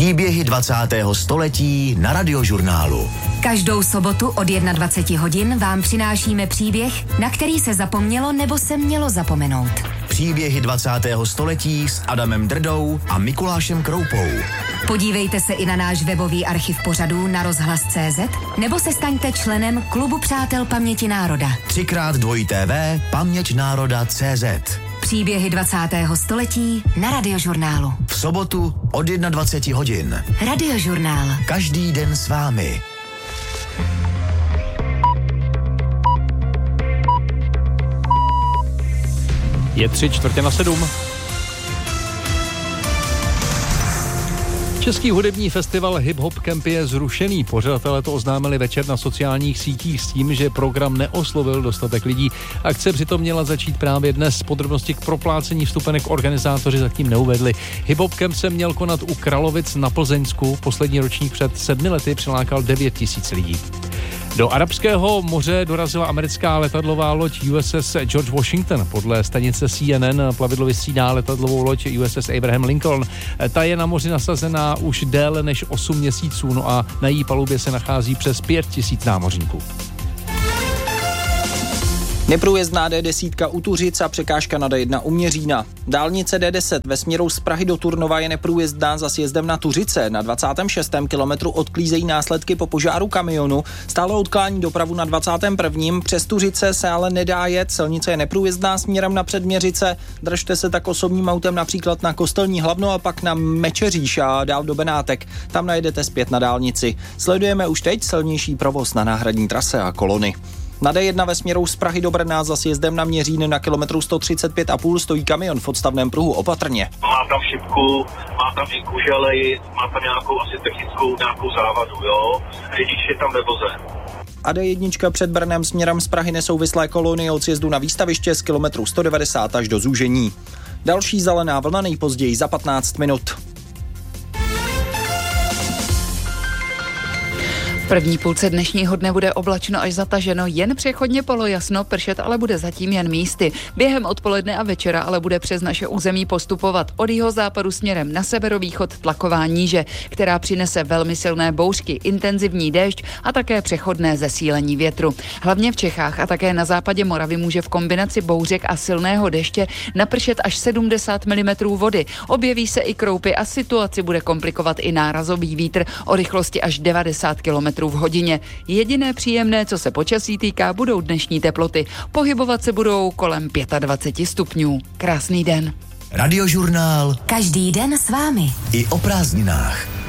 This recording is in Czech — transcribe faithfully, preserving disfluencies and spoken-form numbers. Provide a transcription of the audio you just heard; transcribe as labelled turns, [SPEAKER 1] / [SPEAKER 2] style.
[SPEAKER 1] Příběhy dvacátého století na Radiožurnálu.
[SPEAKER 2] Každou sobotu od dvacet jedna hodin vám přinášíme příběh, na který se zapomnělo nebo se mělo zapomenout.
[SPEAKER 1] Příběhy dvacátého století s Adamem Drdou a Mikulášem Kroupou.
[SPEAKER 2] Podívejte se i na náš webový archiv pořadů na rozhlas tečka cé zet nebo se staňte členem Klubu přátel paměti národa.
[SPEAKER 1] Třikrát dvojité té vé paměť národa tečka cé zet.
[SPEAKER 2] Příběhy dvacátého století na Radiožurnálu.
[SPEAKER 1] V sobotu od dvacet jedna hodin.
[SPEAKER 2] Radiožurnál.
[SPEAKER 1] Každý den s vámi.
[SPEAKER 3] Je tři čtvrtě na sedm. Český hudební festival Hip Hop Camp je zrušený. Pořadatelé to oznámili večer na sociálních sítích s tím, že program neoslovil dostatek lidí. Akce přitom měla začít právě dnes. Podrobnosti k proplácení vstupenek organizátoři zatím neuvedli. Hip Hop Camp se měl konat u Kralovic na Plzeňsku. Poslední ročník před sedmi lety přilákal devět tisíc lidí. Do Arabského moře dorazila americká letadlová loď U S S George Washington. Podle stanice C N N plavidlo vystřídá letadlovou loď U S S Abraham Lincoln. Ta je na moři nasazená už déle než osm měsíců, no a na její palubě se nachází přes pět tisíc námořníků.
[SPEAKER 4] Neprůjezdná D deset u Tuřic a překážka na D jedna u Měřína. Dálnice D deset ve směru z Prahy do Turnova je neprůjezdná za sjezdem na Tuřice. Na dvacátém šestém kilometru odklízejí následky po požáru kamionu. Stále odklání dopravu na dvacátém prvním Přes Tuřice se ale nedá jet. Silnice je neprůjezdná směrem na Předměřice. Držte se tak osobním autem například na Kostelní Hlavno a pak na Mečeříš a dál do Benátek. Tam najdete zpět na dálnici. Sledujeme už teď silnější provoz na náhradní trase a kolony. Na D jedna ve směru z Prahy do Brna za sjezdem na Měřín na kilometru sto třicet pět a půl stojí kamion v odstavném pruhu opatrně.
[SPEAKER 5] Má tam šipku, má tam i kuželej, má tam nějakou asi technickou nějakou závadu, jo. Řidič je tam ve voze.
[SPEAKER 4] A D jedna před Brnem směrem z Prahy nesouvislé kolony od sjezdu na výstaviště z kilometru sto devadesát až do Zúžení. Další zelená vlna nejpozději za patnáct minut.
[SPEAKER 6] V první půlce dnešního dne bude oblačno až zataženo, jen přechodně polojasno, pršet ale bude zatím jen místy. Během odpoledne a večera ale bude přes naše území postupovat od jihozápadu směrem na severovýchod tlaková níže, která přinese velmi silné bouřky, intenzivní déšť a také přechodné zesílení větru. Hlavně v Čechách a také na západě Moravy může v kombinaci bouřek a silného deště napršet až sedmdesát milimetrů vody. Objeví se i kroupy a situaci bude komplikovat i nárazový vítr o rychlosti až devadesát kilometrů v hodině. Jediné příjemné, co se počasí týká, budou dnešní teploty. Pohybovat se budou kolem dvacet pět stupňů. Krásný den.
[SPEAKER 1] Radiožurnál.
[SPEAKER 2] Každý den s vámi.
[SPEAKER 1] I o prázdninách.